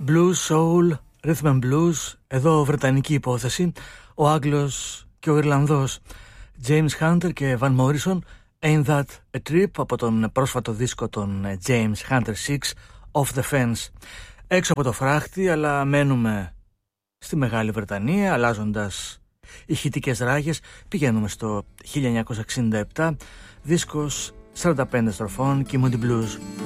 Blues, soul, rhythm and blues. Εδώ βρετανική υπόθεση. Ο Άγγλος και ο Ιρλανδός James Hunter και Van Morrison, Ain't That a Trip, από τον πρόσφατο δίσκο των James Hunter 6, Off the Fence. Έξω από το φράχτη, αλλά μένουμε στη Μεγάλη Βρετανία, αλλάζοντας ηχητικές ράγες. Πηγαίνουμε στο 1967, δίσκος 45 στροφών, Moody Blues.